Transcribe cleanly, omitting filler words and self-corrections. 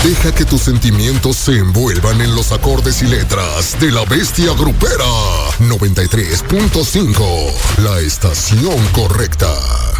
Deja que tus sentimientos se envuelvan en los acordes y letras de la bestia grupera. 93.5, la estación correcta.